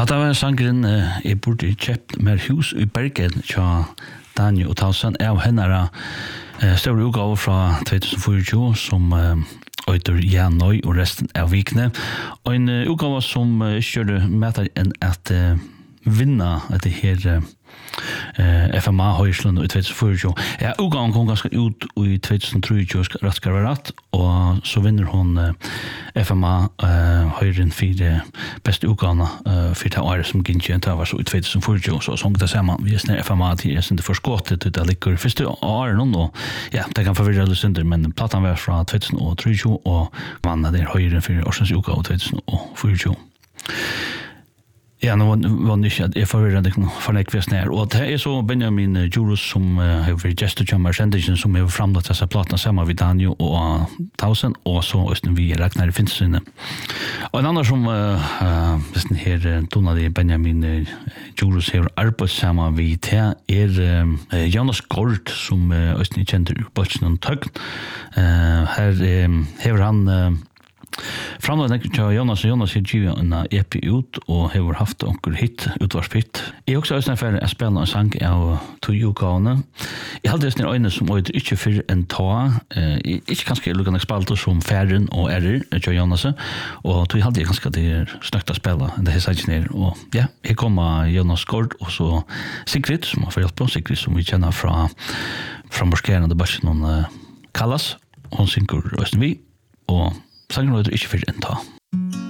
Ja, det var sangren jeg burde kjøpt mer hus i Bergen til Daniel og Talsen av henne større utgave fra 2024 som øyder Janøy og resten av vikene. Og en utgave som kjører med enn at vinna det her FMA Høyslund i 2024. Ja, utgaven kom ganske ut i 2023 rett skal være rett, og så vinner hun FMA Høyren for beste utgavene for det året som gikk igjen til var så i 2024, så sånn det ser man, vi er FMA til jeg synes det forskåttet ut, det ligger første året nå, og ja, det kan forvirre alle synder, men platan var fra 2023, og man er Høyren for årsens utgave 2024. Ja, nå var det ikke at jeg forvirret for det kvist nær. Og det så Benjamin Djurus som har vært gestor til Sendingen som har framlagt disse platene sammen med Daniel og Tausen, og så Østen vi Ragnar Finnssyne. Og en annen som her donade Benjamin Djurus har arbeidet sammen med det Jonas Gård som Østen kjenter Bolsen og Tøgn. Her har han framlagt til Jonas har givet en EP ut og har haft onkel hit, utvarspitt. Jeg har også for å spille en sang av tog-utgavene. Jeg hadde en øyne som øyde ikke for en ta, ikke kanskje lukkende spalte som Færen og Ærer til Jonas, og tog hadde jeg kanskje det snøkt å spille, det har sagt ned. Og ja, her kommer Jonas Gård og så Sigrid, som har fått hjelp på, Sigrid som vi kjenner fra Moskeren og det bare noen kallas. Hun synger Østen vi, og sangen var ikke for en ta.